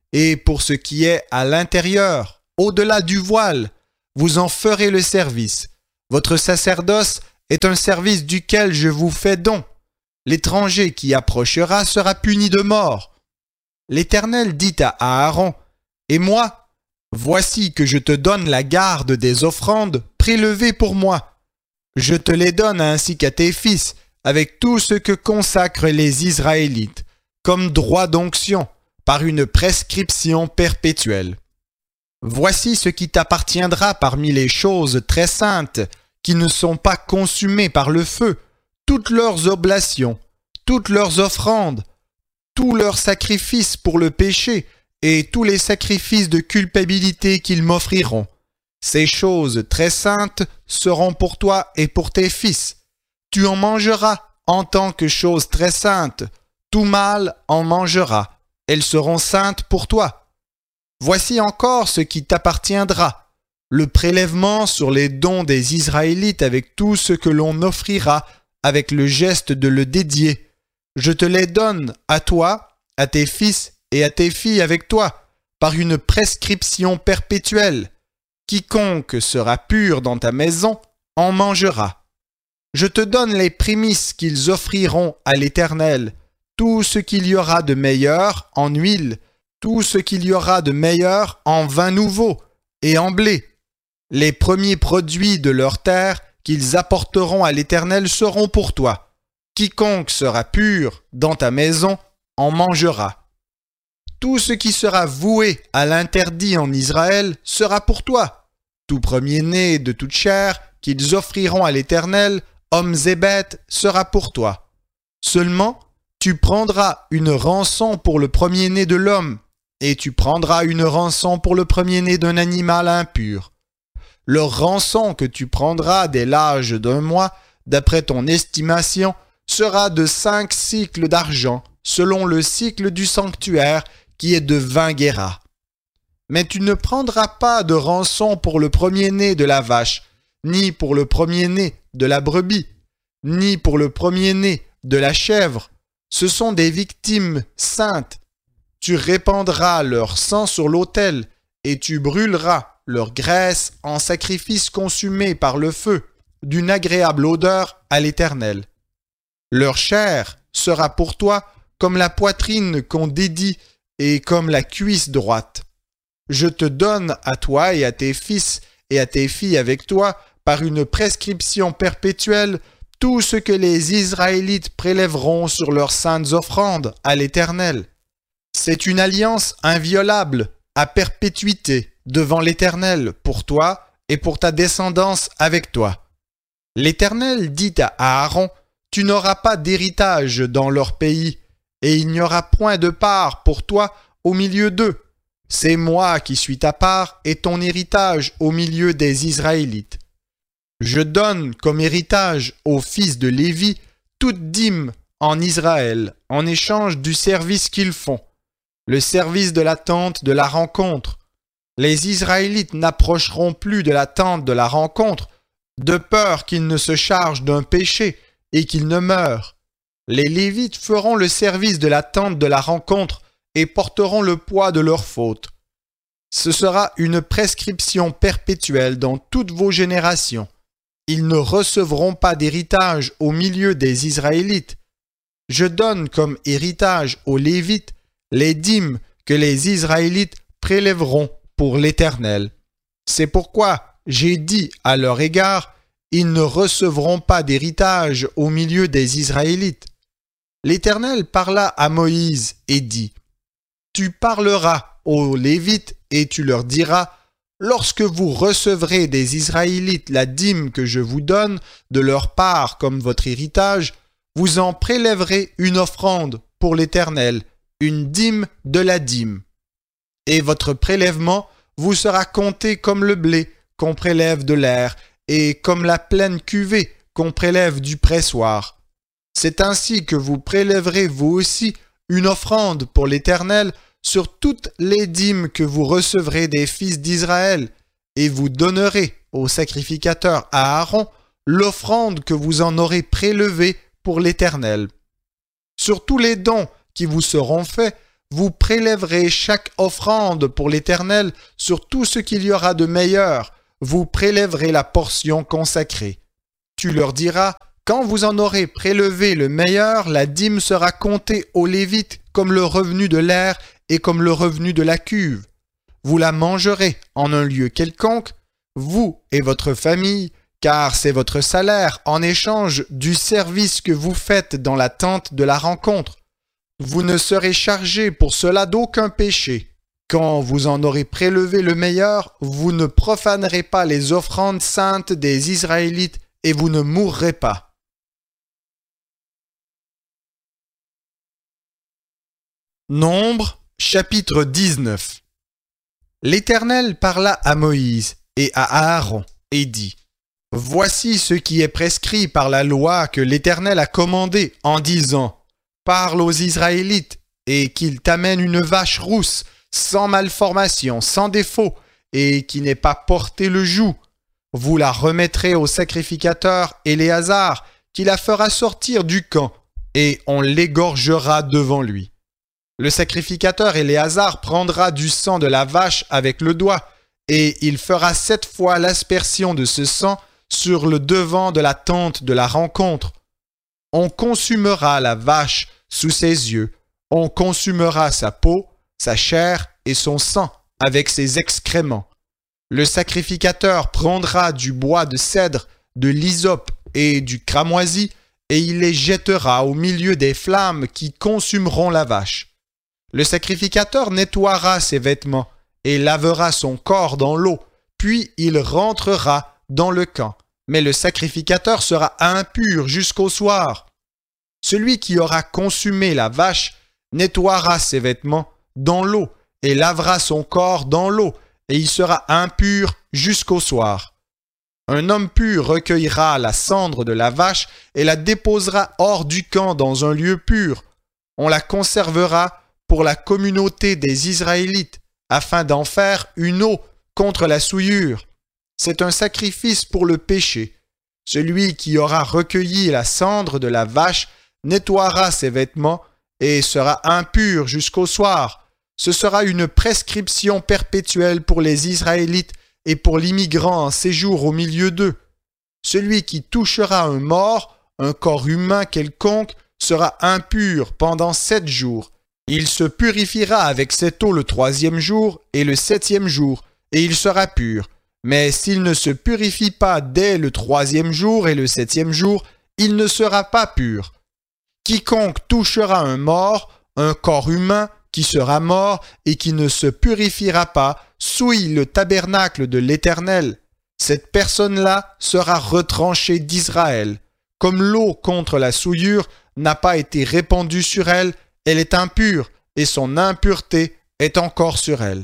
et pour ce qui est à l'intérieur, au-delà du voile, vous en ferez le service. Votre sacerdoce est un service duquel je vous fais don. L'étranger qui approchera sera puni de mort. » L'Éternel dit à Aaron, « Et moi, voici que je te donne la garde des offrandes prélevées pour moi. Je te les donne ainsi qu'à tes fils, avec tout ce que consacrent les Israélites, comme droit d'onction, par une prescription perpétuelle. Voici ce qui t'appartiendra parmi les choses très saintes, qui ne sont pas consumées par le feu, toutes leurs oblations, toutes leurs offrandes, tous leurs sacrifices pour le péché, et tous les sacrifices de culpabilité qu'ils m'offriront. Ces choses très saintes seront pour toi et pour tes fils. Tu en mangeras en tant que choses très saintes. Tout mâle en mangera. Elles seront saintes pour toi. Voici encore ce qui t'appartiendra. Le prélèvement sur les dons des Israélites avec tout ce que l'on offrira, avec le geste de le dédier. Je te les donne à toi, à tes fils et à tes filles avec toi, par une prescription perpétuelle. Quiconque sera pur dans ta maison en mangera. Je te donne les prémices qu'ils offriront à l'Éternel, tout ce qu'il y aura de meilleur en huile, tout ce qu'il y aura de meilleur en vin nouveau et en blé. Les premiers produits de leur terre qu'ils apporteront à l'Éternel seront pour toi. Quiconque sera pur dans ta maison en mangera. Tout ce qui sera voué à l'interdit en Israël sera pour toi. Tout premier-né de toute chair qu'ils offriront à l'Éternel, hommes et bêtes, sera pour toi. Seulement, tu prendras une rançon pour le premier-né de l'homme, et tu prendras une rançon pour le premier-né d'un animal impur. Le rançon que tu prendras dès l'âge d'un mois, d'après ton estimation, sera de cinq cycles d'argent, selon le cycle du sanctuaire, qui est de vingt guéras. Mais tu ne prendras pas de rançon pour le premier-né de la vache, ni pour le premier-né de la brebis, ni pour le premier-né de la chèvre. Ce sont des victimes saintes. Tu répandras leur sang sur l'autel, et tu brûleras leur graisse en sacrifice consumé par le feu, d'une agréable odeur à l'Éternel. Leur chair sera pour toi comme la poitrine qu'on dédie et comme la cuisse droite. Je te donne à toi et à tes fils et à tes filles avec toi, par une prescription perpétuelle, tout ce que les Israélites prélèveront sur leurs saintes offrandes à l'Éternel. C'est une alliance inviolable, à perpétuité, devant l'Éternel, pour toi et pour ta descendance avec toi. L'Éternel dit à Aaron, « Tu n'auras pas d'héritage dans leur pays, et il n'y aura point de part pour toi au milieu d'eux. C'est moi qui suis ta part et ton héritage au milieu des Israélites. Je donne comme héritage aux fils de Lévi toute dîme en Israël, en échange du service qu'ils font, le service de la tente de la rencontre. Les Israélites n'approcheront plus de la tente de la rencontre, de peur qu'ils ne se chargent d'un péché et qu'ils ne meurent. Les Lévites feront le service de la tente de la rencontre et porteront le poids de leurs fautes. Ce sera une prescription perpétuelle dans toutes vos générations. Ils ne recevront pas d'héritage au milieu des Israélites. Je donne comme héritage aux Lévites les dîmes que les Israélites prélèveront pour l'Éternel. C'est pourquoi j'ai dit à leur égard, ils ne recevront pas d'héritage au milieu des Israélites. L'Éternel parla à Moïse et dit, « Tu parleras aux Lévites et tu leur diras, lorsque vous recevrez des Israélites la dîme que je vous donne de leur part comme votre héritage, vous en prélèverez une offrande pour l'Éternel, une dîme de la dîme. Et votre prélèvement vous sera compté comme le blé qu'on prélève de l'air et comme la pleine cuvée qu'on prélève du pressoir. C'est ainsi que vous prélèverez vous aussi une offrande pour l'Éternel sur toutes les dîmes que vous recevrez des fils d'Israël, et vous donnerez au sacrificateur Aaron l'offrande que vous en aurez prélevée pour l'Éternel. Sur tous les dons qui vous seront faits, vous prélèverez chaque offrande pour l'Éternel sur tout ce qu'il y aura de meilleur. Vous prélèverez la portion consacrée. Tu leur diras, quand vous en aurez prélevé le meilleur, la dîme sera comptée aux Lévites comme le revenu de l'aire et comme le revenu de la cuve. Vous la mangerez en un lieu quelconque, vous et votre famille, car c'est votre salaire en échange du service que vous faites dans la tente de la rencontre. Vous ne serez chargés pour cela d'aucun péché. Quand vous en aurez prélevé le meilleur, vous ne profanerez pas les offrandes saintes des Israélites et vous ne mourrez pas. Nombre, chapitre dix-neuf. L'Éternel parla à Moïse et à Aaron et dit, « Voici ce qui est prescrit par la loi que l'Éternel a commandé en disant, « Parle aux Israélites et qu'ils t'amènent une vache rousse, sans malformation, sans défaut, et qui n'ait pas porté le joug. Vous la remettrez au sacrificateur Éléazar, qui la fera sortir du camp, et on l'égorgera devant lui. Le sacrificateur Éléazar prendra du sang de la vache avec le doigt, et il fera sept fois l'aspersion de ce sang sur le devant de la tente de la rencontre. On consumera la vache sous ses yeux, on consumera sa peau, sa chair et son sang avec ses excréments. Le sacrificateur prendra du bois de cèdre, de l'hysope et du cramoisi, et il les jettera au milieu des flammes qui consumeront la vache. Le sacrificateur nettoiera ses vêtements et lavera son corps dans l'eau, puis il rentrera dans le camp. Mais le sacrificateur sera impur jusqu'au soir. Celui qui aura consumé la vache nettoiera ses vêtements dans l'eau et lavera son corps dans l'eau, et il sera impur jusqu'au soir. Un homme pur recueillera la cendre de la vache et la déposera hors du camp dans un lieu pur. On la conservera pour la communauté des Israélites, afin d'en faire une eau contre la souillure. C'est un sacrifice pour le péché. Celui qui aura recueilli la cendre de la vache nettoiera ses vêtements et sera impur jusqu'au soir. Ce sera une prescription perpétuelle pour les Israélites et pour l'immigrant en séjour au milieu d'eux. Celui qui touchera un mort, un corps humain quelconque, sera impur pendant sept jours. Il se purifiera avec cette eau le troisième jour et le septième jour, et il sera pur. Mais s'il ne se purifie pas dès le troisième jour et le septième jour, il ne sera pas pur. Quiconque touchera un mort, un corps humain, qui sera mort et qui ne se purifiera pas, souille le tabernacle de l'Éternel. Cette personne-là sera retranchée d'Israël. Comme l'eau contre la souillure n'a pas été répandue sur elle, elle est impure et son impureté est encore sur elle.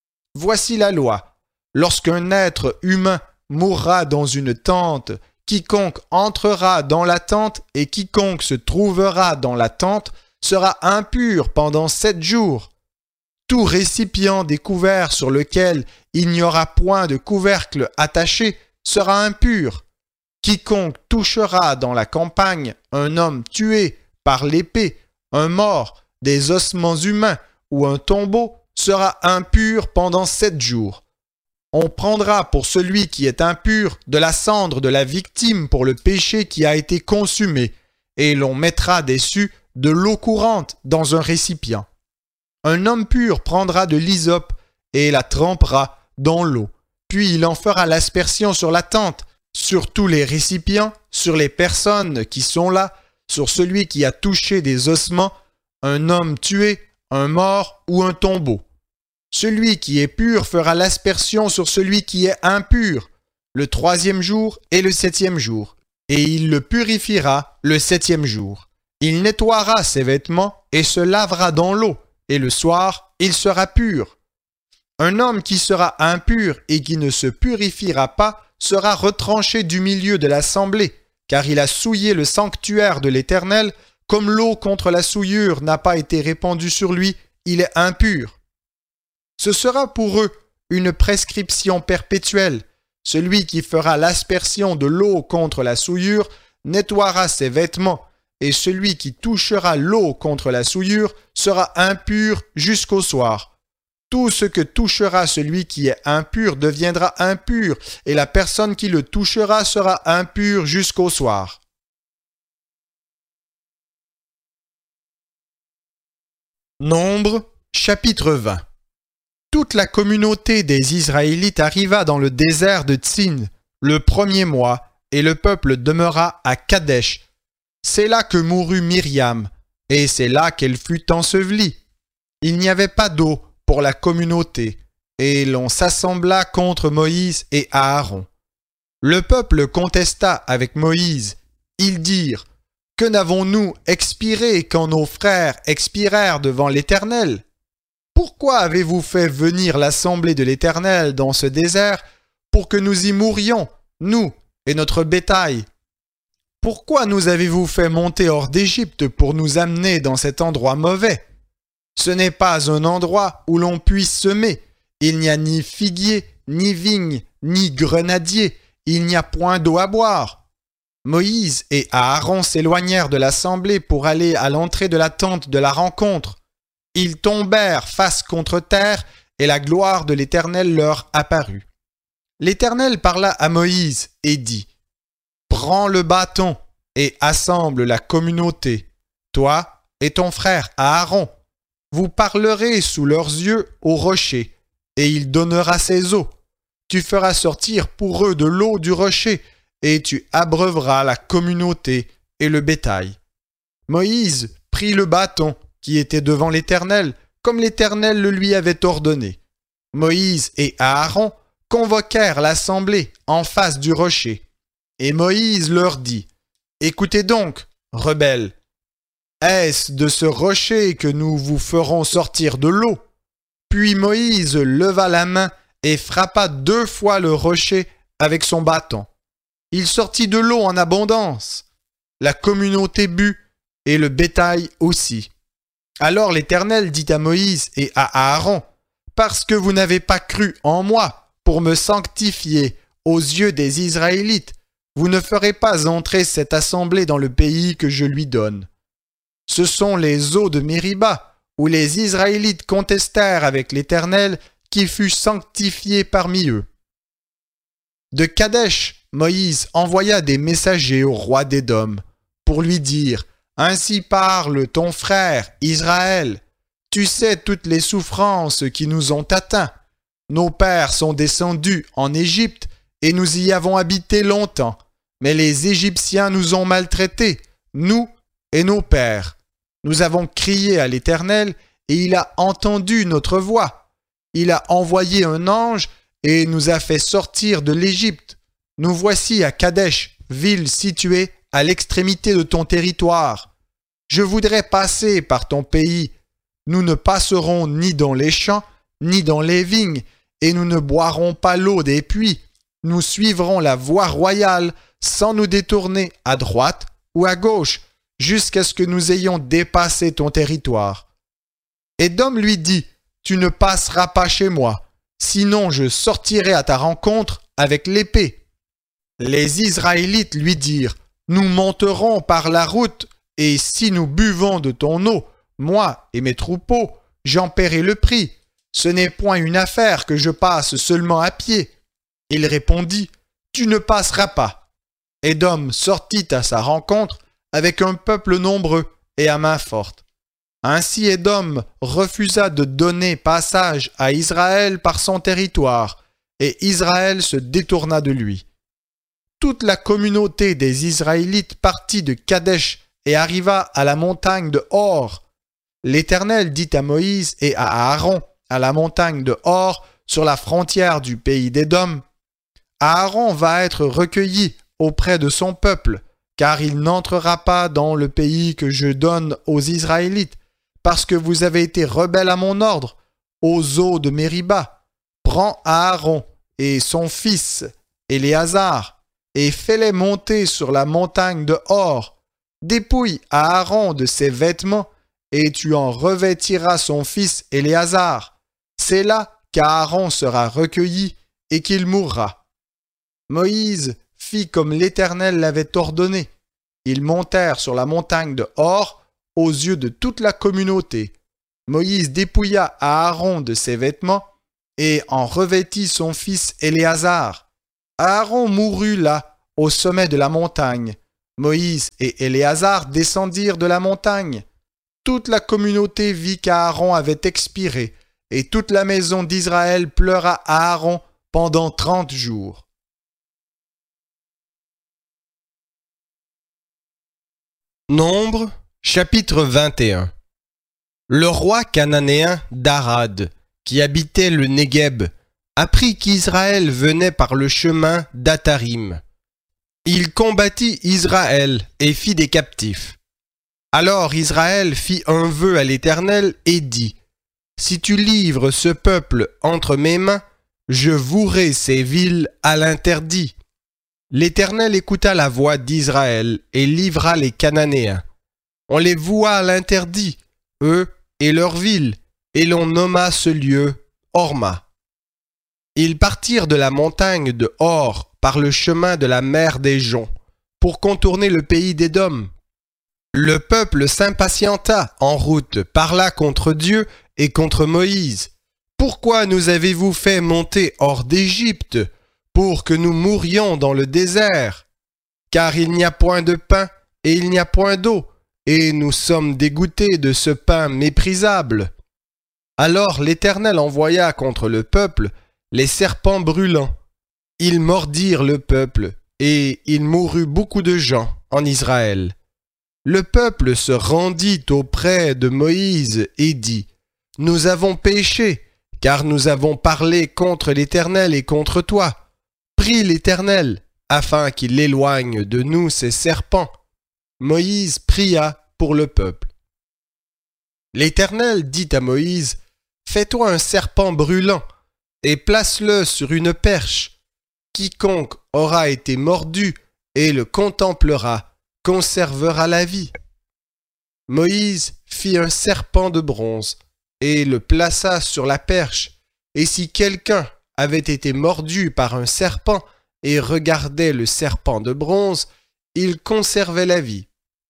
Voici la loi. Lorsqu'un être humain mourra dans une tente, quiconque entrera dans la tente et quiconque se trouvera dans la tente sera impur pendant sept jours. Tout récipient découvert sur lequel il n'y aura point de couvercle attaché sera impur. Quiconque touchera dans la campagne un homme tué par l'épée, un mort, des ossements humains ou un tombeau sera impur pendant sept jours. On prendra pour celui qui est impur de la cendre de la victime pour le péché qui a été consumé, et l'on mettra dessus de l'eau courante dans un récipient. Un homme pur prendra de l'hysope et la trempera dans l'eau, puis il en fera l'aspersion sur la tente, sur tous les récipients, sur les personnes qui sont là, sur celui qui a touché des ossements, un homme tué, un mort ou un tombeau. Celui qui est pur fera l'aspersion sur celui qui est impur, le troisième jour et le septième jour, et il le purifiera le septième jour. Il nettoiera ses vêtements et se lavera dans l'eau, et le soir, il sera pur. Un homme qui sera impur et qui ne se purifiera pas sera retranché du milieu de l'assemblée, car il a souillé le sanctuaire de l'Éternel, comme l'eau contre la souillure n'a pas été répandue sur lui, il est impur. Ce sera pour eux une prescription perpétuelle. Celui qui fera l'aspersion de l'eau contre la souillure nettoiera ses vêtements, et celui qui touchera l'eau contre la souillure sera impur jusqu'au soir. Tout ce que touchera celui qui est impur deviendra impur, et la personne qui le touchera sera impure jusqu'au soir. Nombre, chapitre vingt. Toute la communauté des Israélites arriva dans le désert de Tsin le premier mois, et le peuple demeura à Kadesh. C'est là que mourut Myriam, et c'est là qu'elle fut ensevelie. Il n'y avait pas d'eau pour la communauté, et l'on s'assembla contre Moïse et Aaron. Le peuple contesta avec Moïse. Ils dirent: Que n'avons-nous expiré quand nos frères expirèrent devant l'Éternel? Pourquoi avez-vous fait venir l'assemblée de l'Éternel dans ce désert pour que nous y mourions, nous et notre bétail? Pourquoi nous avez-vous fait monter hors d'Égypte pour nous amener dans cet endroit mauvais? Ce n'est pas un endroit où l'on puisse semer. Il n'y a ni figuier, ni vigne, ni grenadier. Il n'y a point d'eau à boire. Moïse et Aaron s'éloignèrent de l'assemblée pour aller à l'entrée de la tente de la rencontre. Ils tombèrent face contre terre, et la gloire de l'Éternel leur apparut. L'Éternel parla à Moïse et dit: Prends le bâton et assemble la communauté, toi et ton frère Aaron. Vous parlerez sous leurs yeux au rocher, et il donnera ses eaux. Tu feras sortir pour eux de l'eau du rocher, et tu abreuveras la communauté et le bétail. Moïse prit le bâton qui était devant l'Éternel, comme l'Éternel le lui avait ordonné. Moïse et Aaron convoquèrent l'assemblée en face du rocher. Et Moïse leur dit: Écoutez donc, rebelles, est-ce de ce rocher que nous vous ferons sortir de l'eau? Puis Moïse leva la main et frappa deux fois le rocher avec son bâton. Il sortit de l'eau en abondance. La communauté but, et le bétail aussi. Alors l'Éternel dit à Moïse et à Aaron: Parce que vous n'avez pas cru en moi pour me sanctifier aux yeux des Israélites, vous ne ferez pas entrer cette assemblée dans le pays que je lui donne. Ce sont les eaux de Mériba, où les Israélites contestèrent avec l'Éternel, qui fut sanctifié parmi eux. De Kadesh, Moïse envoya des messagers au roi d'Édom, pour lui dire: Ainsi parle ton frère Israël. Tu sais toutes les souffrances qui nous ont atteints. Nos pères sont descendus en Égypte, et nous y avons habité longtemps. Mais les Égyptiens nous ont maltraités, nous et nos pères. Nous avons crié à l'Éternel, et il a entendu notre voix. Il a envoyé un ange, et nous a fait sortir de l'Égypte. Nous voici à Kadesh, ville située à l'extrémité de ton territoire. Je voudrais passer par ton pays. Nous ne passerons ni dans les champs, ni dans les vignes, et nous ne boirons pas l'eau des puits. Nous suivrons la voie royale sans nous détourner à droite ou à gauche, jusqu'à ce que nous ayons dépassé ton territoire. Édom lui dit: Tu ne passeras pas chez moi, sinon je sortirai à ta rencontre avec l'épée. Les Israélites lui dirent: Nous monterons par la route, et si nous buvons de ton eau, moi et mes troupeaux, j'en paierai le prix. Ce n'est point une affaire que je passe seulement à pied. Il répondit: Tu ne passeras pas. Édom sortit à sa rencontre avec un peuple nombreux et à main forte. Ainsi Édom refusa de donner passage à Israël par son territoire, et Israël se détourna de lui. Toute la communauté des Israélites partit de Kadesh et arriva à la montagne de Hor. L'Éternel dit à Moïse et à Aaron, à la montagne de Hor, sur la frontière du pays d'Édom: Aaron va être recueilli auprès de son peuple, car il n'entrera pas dans le pays que je donne aux Israélites, parce que vous avez été rebelles à mon ordre, aux eaux de Mériba. Prends Aaron et son fils Éléazar, et fais-les monter sur la montagne de Hor. Dépouille Aaron de ses vêtements, et tu en revêtiras son fils Éléazar. C'est là qu'Aaron sera recueilli et qu'il mourra. Moïse fit comme l'Éternel l'avait ordonné. ils montèrent sur la montagne de Hor aux yeux de toute la communauté. Moïse dépouilla Aaron de ses vêtements et en revêtit son fils Éléazar. Aaron mourut là, au sommet de la montagne. Moïse et Éléazar descendirent de la montagne. Toute la communauté vit qu'Aaron avait expiré, et toute la maison d'Israël pleura Aaron pendant trente jours. Nombre, chapitre vingt et un. Le roi cananéen d'Arad, qui habitait le Négueb, apprit qu'Israël venait par le chemin d'Atarim. Il combattit Israël et fit des captifs. Alors Israël fit un vœu à l'Éternel et dit : Si tu livres ce peuple entre mes mains, je vouerai ces villes à l'interdit. L'Éternel écouta la voix d'Israël et livra les Cananéens. On les voua à l'interdit, eux et leurs villes, et l'on nomma ce lieu Horma. Ils partirent de la montagne de Hor par le chemin de la mer des Joncs, pour contourner le pays d'Édom. Le peuple s'impatienta en route, parla contre Dieu et contre Moïse. Pourquoi nous avez-vous fait monter hors d'Égypte, pour que nous mourions dans le désert? Car il n'y a point de pain et il n'y a point d'eau, et nous sommes dégoûtés de ce pain méprisable. Alors l'Éternel envoya contre le peuple les serpents brûlants. Ils mordirent le peuple, et il mourut beaucoup de gens en Israël. Le peuple se rendit auprès de Moïse et dit : Nous avons péché, car nous avons parlé contre l'Éternel et contre toi. Prie l'Éternel, afin qu'il éloigne de nous ces serpents. Moïse pria pour le peuple. L'Éternel dit à Moïse : Fais-toi un serpent brûlant, et place-le sur une perche. Quiconque aura été mordu et le contemplera conservera la vie. Moïse fit un serpent de bronze et le plaça sur la perche, et si quelqu'un avait été mordu par un serpent et regardait le serpent de bronze, il conservait la vie.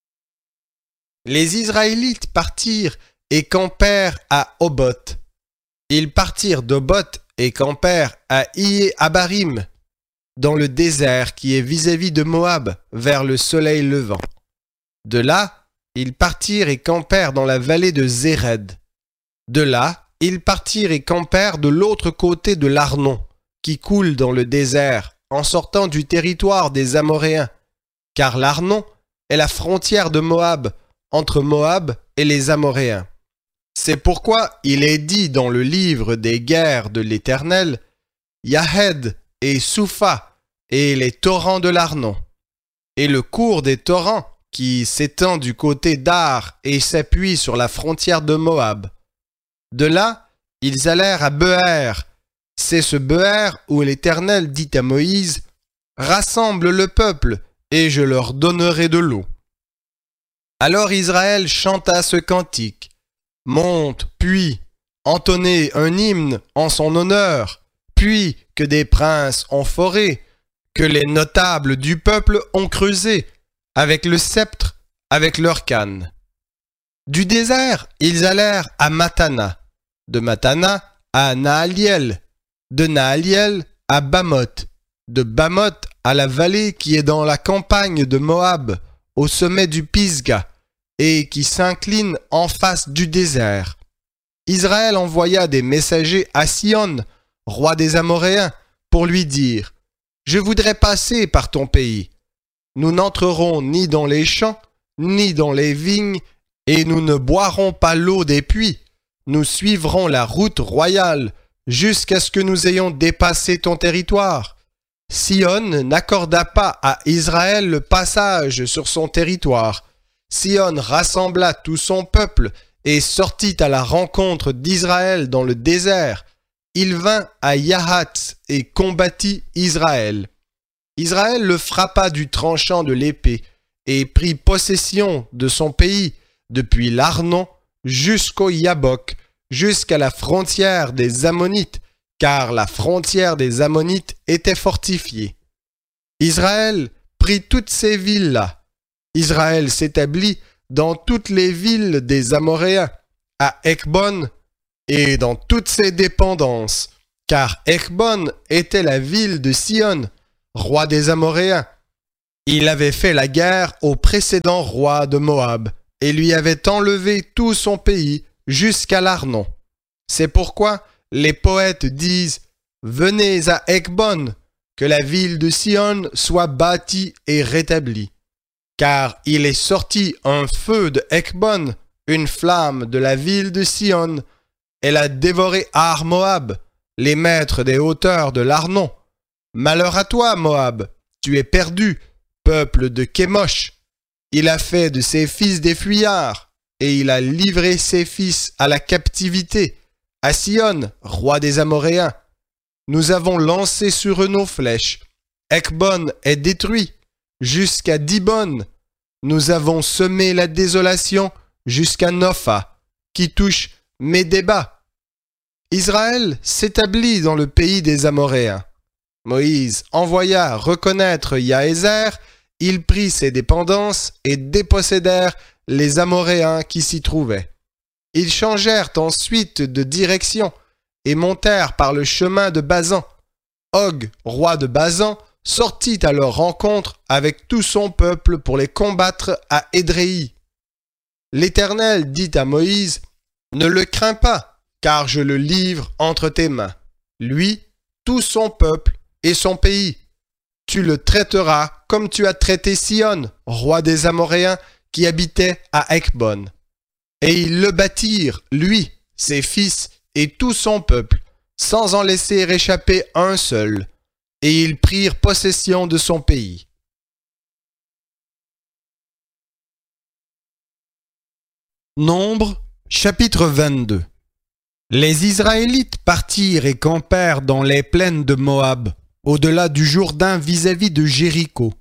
Les Israélites partirent et campèrent à Oboth. Ils partirent d'Oboth et campèrent à Ié-Abarim, dans le désert qui est vis-à-vis de Moab, vers le soleil levant. De là, ils partirent et campèrent dans la vallée de Zéred. De là, ils partirent et campèrent de l'autre côté de l'Arnon, qui coule dans le désert, en sortant du territoire des Amoréens, car l'Arnon est la frontière de Moab, entre Moab et les Amoréens. C'est pourquoi il est dit dans le livre des guerres de l'Éternel, Yahed et Soupha et les torrents de l'Arnon, et le cours des torrents qui s'étend du côté d'Ar et s'appuie sur la frontière de Moab. De là, ils allèrent à Beher. C'est ce Beher où l'Éternel dit à Moïse : Rassemble le peuple, et je leur donnerai de l'eau. Alors Israël chanta ce cantique : Monte, puis, entonnez un hymne en son honneur, puis que des princes ont foré, que les notables du peuple ont creusé, avec le sceptre, avec leur canne. Du désert, ils allèrent à Matana, de Matana à Naaliel, de Naaliel à Bamoth, de Bamoth à la vallée qui est dans la campagne de Moab, au sommet du Pisga, et qui s'incline en face du désert. Israël envoya des messagers à Sion, roi des Amoréens, pour lui dire : Je voudrais passer par ton pays. Nous n'entrerons ni dans les champs, ni dans les vignes, et nous ne boirons pas l'eau des puits. Nous suivrons la route royale jusqu'à ce que nous ayons dépassé ton territoire. Sion n'accorda pas à Israël le passage sur son territoire. Sion rassembla tout son peuple et sortit à la rencontre d'Israël dans le désert. Il vint à Yahatz et combattit Israël. Israël le frappa du tranchant de l'épée et prit possession de son pays depuis l'Arnon jusqu'au Yabok, jusqu'à la frontière des Ammonites, car la frontière des Ammonites était fortifiée. Israël prit toutes ces villes-là. Israël s'établit dans toutes les villes des Amoréens, à Ekbon et dans toutes ses dépendances, car Ekbon était la ville de Sihon, roi des Amoréens. Il avait fait la guerre au précédent roi de Moab et lui avait enlevé tout son pays jusqu'à l'Arnon. C'est pourquoi les poètes disent « Venez à Ekbon, que la ville de Sihon soit bâtie et rétablie. » Car il est sorti un feu de Ekbon, une flamme de la ville de Sihon. Elle a dévoré Ar Moab, les maîtres des hauteurs de l'Arnon. Malheur à toi, Moab, tu es perdu, peuple de Kémosh. Il a fait de ses fils des fuyards, et il a livré ses fils à la captivité, à Sihon, roi des Amoréens. Nous avons lancé sur eux nos flèches. Ekbon est détruit, jusqu'à Dibon. Nous avons semé la désolation jusqu'à Nopha, qui touche Médéba. Israël s'établit dans le pays des Amoréens. Moïse envoya reconnaître Yaézer, il prit ses dépendances et dépossédèrent les Amoréens qui s'y trouvaient. Ils changèrent ensuite de direction et montèrent par le chemin de Bazan. Og, roi de Bazan, sortit à leur rencontre avec tout son peuple pour les combattre à Édréi. L'Éternel dit à Moïse, « Ne le crains pas, car je le livre entre tes mains, lui, tout son peuple et son pays. Tu le traiteras comme tu as traité Sihon, roi des Amoréens, qui habitait à Ekbon. » Et ils le bâtirent, lui, ses fils et tout son peuple, sans en laisser échapper un seul, et ils prirent possession de son pays. Nombre, chapitre vingt-deux. Les Israélites partirent et campèrent dans les plaines de Moab, au-delà du Jourdain vis-à-vis de Jéricho.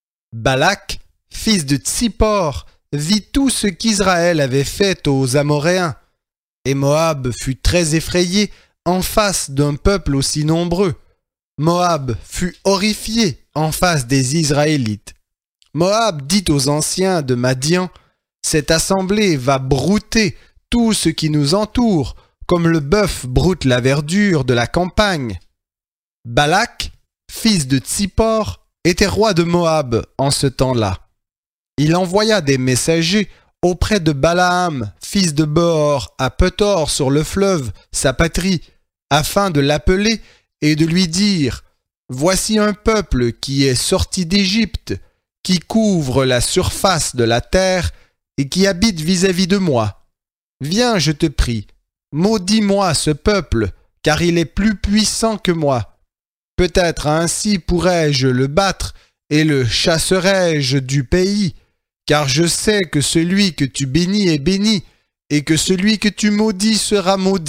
Balak, fils de Tsippor, vit tout ce qu'Israël avait fait aux Amoréens, et Moab fut très effrayé en face d'un peuple aussi nombreux. Moab fut horrifié en face des Israélites. Moab dit aux anciens de Madian, « Cette assemblée va brouter tout ce qui nous entoure, comme le bœuf broute la verdure de la campagne. » Balak, fils de Tsippor, était roi de Moab en ce temps-là. Il envoya des messagers auprès de Balaam, fils de Beor, à Pethor sur le fleuve, sa patrie, afin de l'appeler et de lui dire « Voici un peuple qui est sorti d'Égypte, qui couvre la surface de la terre et qui habite vis-à-vis de moi. Viens, je te prie, maudis-moi ce peuple, car il est plus puissant que moi. Peut-être ainsi pourrais-je le battre et le chasserai-je du pays, car je sais que celui que tu bénis est béni, et que celui que tu maudis sera maudit. »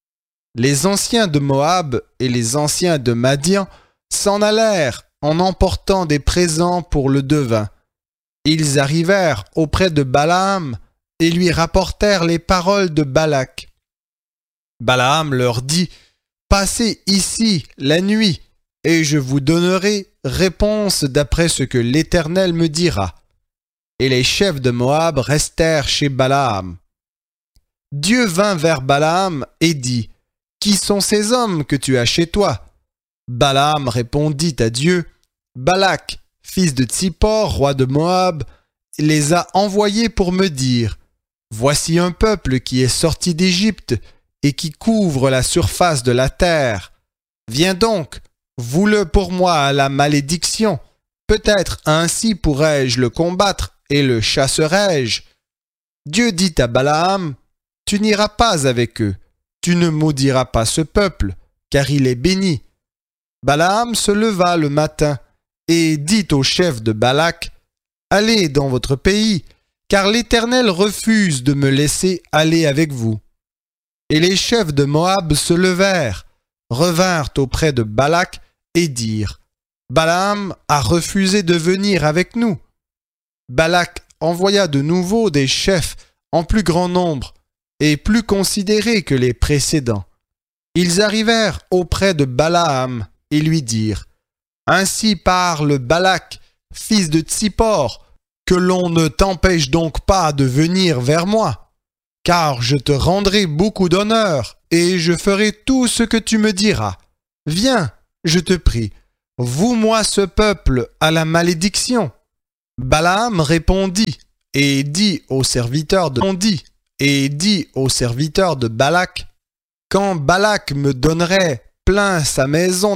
Les anciens de Moab et les anciens de Madian s'en allèrent en emportant des présents pour le devin. Ils arrivèrent auprès de Balaam et lui rapportèrent les paroles de Balak. Balaam leur dit, « Passez ici la nuit, et je vous donnerai réponse d'après ce que l'Éternel me dira. » Et les chefs de Moab restèrent chez Balaam. Dieu vint vers Balaam et dit, « Qui sont ces hommes que tu as chez toi ?» Balaam répondit à Dieu, « Balak, fils de Tsippor, roi de Moab, les a envoyés pour me dire, « Voici un peuple qui est sorti d'Égypte et qui couvre la surface de la terre. Viens donc, voue-le pour moi à la malédiction. Peut-être ainsi pourrais-je le combattre et le chasserai-je. » Dieu dit à Balaam, « Tu n'iras pas avec eux, tu ne maudiras pas ce peuple, car il est béni. » Balaam se leva le matin et dit au chef de Balak, « Allez dans votre pays, car l'Éternel refuse de me laisser aller avec vous. » Et les chefs de Moab se levèrent, revinrent auprès de Balak et dirent, « Balaam a refusé de venir avec nous. » Balak envoya de nouveau des chefs en plus grand nombre et plus considérés que les précédents. Ils arrivèrent auprès de Balaam et lui dirent, « Ainsi parle Balak, fils de Tsippor, que l'on ne t'empêche donc pas de venir vers moi, car je te rendrai beaucoup d'honneur et je ferai tout ce que tu me diras. Viens, je te prie, voue-moi ce peuple à la malédiction. » Balaam répondit et dit aux serviteurs de dit et dit aux serviteurs de Balak: « Quand Balak me donnerait plein sa maison